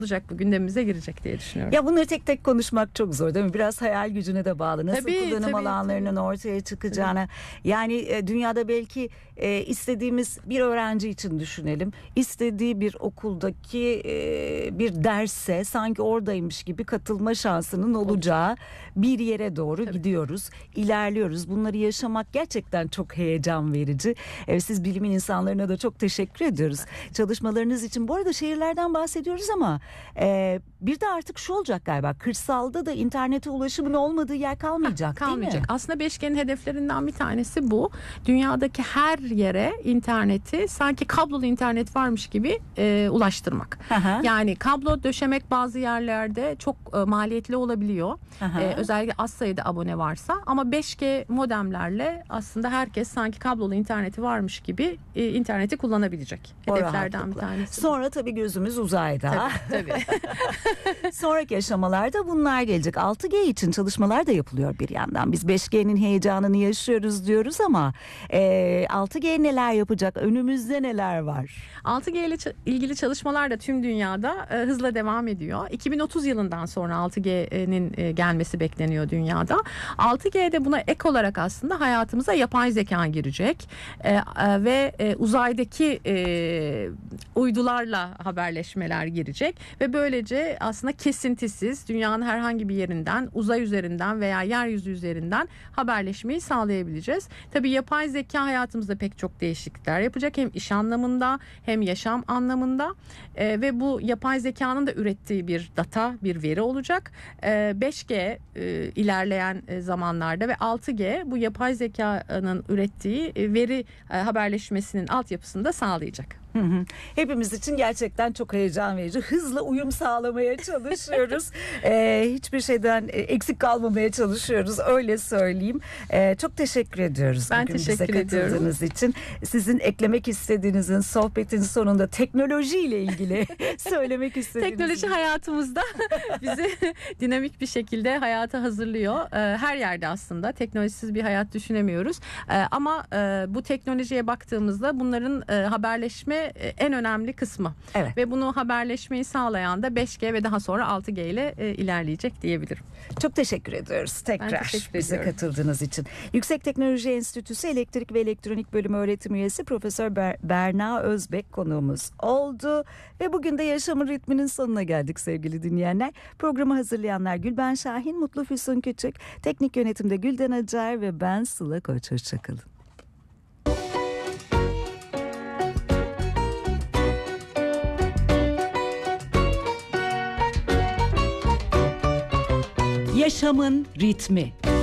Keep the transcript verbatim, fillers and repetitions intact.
olacak, bu gündemimize girecek diye düşünüyorum. Ya bunları tek tek konuşmak çok zor değil mi? Biraz hayal gücüne de bağlı. Nasıl Tabii, kullanım tabii, alanlarının tabii. ortaya çıkacağına. Yani e, dünyada belki e, istediğimiz bir öğrenci için düşünelim. İstediği bir okuldaki e, bir derse sanki oradaymış gibi katılma şansının olacağı bir yere doğru Tabii. gidiyoruz. İlerliyoruz. Bunları yaşamak gerçekten çok heyecan verici. E, siz bilimin insanlarına da çok teşekkür ediyoruz. Çalışmalarınız için. Bu arada şehirlerden bahsediyoruz ama e, bir de artık şu olacak galiba. Kırsalda da internete ulaşımın olmadığı yer kalmayacak, ha, kalmayacak. değil mi? Aslında beş G'nin hedeflerinden bir tanesi bu. Dünyadaki her yere interneti sanki kablolu internet varmış gibi e, ulaştırmak. Aha. Yani kablo döşemek bazı yerlerde çok e, maliyetli olabiliyor. E, özellikle az sayıda abone varsa, ama beş G modemlerle aslında herkes sanki kablolu interneti varmış gibi e, interneti kullanabilecek. O Hedeflerden bir rahatlıkla. tanesi. Sonra tabii gözümüz uzayda. Tabii, tabii. Sonraki aşamalarda bunlar gelecek. altı G için çalışmalar da yapılıyor bir yandan. Biz beş G'nin heyecanını yaşıyoruz diyoruz ama e, altı G neler yapacak? Önümüzde neler var? altı G ile ç- ilgili çalışmalar da tüm dünyada e, hızla devam ediyor. iki bin otuz yılından sonra altı G'nin e, gelmesi bekleniyor dünyada. altı G'de buna ek olarak aslında hayatımıza yapay zeka girecek E, e, ve e, uzaydaki e, uydularla haberleşmeler girecek ve böylece aslında kesintisiz dünyanın herhangi bir yerinden, uzay üzerinden veya yeryüzü üzerinden haberleşmeyi sağlayabileceğiz. Tabii yapay zeka hayatımızda pek çok değişiklikler yapacak, hem iş anlamında hem yaşam anlamında e, ve bu yapay zekanın da ürettiği bir data, bir veri olacak. E, beş G e, ilerleyen e, zamanlarda ve altı G bu yapay zekanın ürettiği e, veri e, haberleşmesinin altyapısını da sağlayacak. Hı hı. Hepimiz için gerçekten çok heyecan verici. Hızla uyum sağlamaya çalışıyoruz. ee, hiçbir şeyden eksik kalmamaya çalışıyoruz. Öyle söyleyeyim. Ee, çok teşekkür ediyoruz. Ben bugün teşekkür bize katıldığınız ediyorum. için. Sizin eklemek istediğinizin sohbetin sonunda teknolojiyle ilgili söylemek istediğiniz. Teknoloji hayatımızda bizi dinamik bir şekilde hayata hazırlıyor. Ee, her yerde aslında teknolojisiz bir hayat düşünemiyoruz. Ee, ama e, bu teknolojiye baktığımızda bunların e, haberleşme en önemli kısmı. Evet. Ve bunu haberleşmeyi sağlayan da beş G ve daha sonra altı G ile e, ilerleyecek diyebilirim. Çok teşekkür ediyoruz tekrar teşekkür bize ediyorum. katıldığınız için. Yüksek Teknoloji Enstitüsü Elektrik ve Elektronik Bölümü öğretim üyesi Profesör Ber- Berna Özbek konuğumuz oldu ve bugün de Yaşamın Ritminin sonuna geldik sevgili dinleyenler. Programı hazırlayanlar Gülben Şahin, Mutlu Füsun Küçük, teknik yönetimde Gülden Acar ve ben Sıla Koç. Hoşçakalın. Yaşamın ritmi.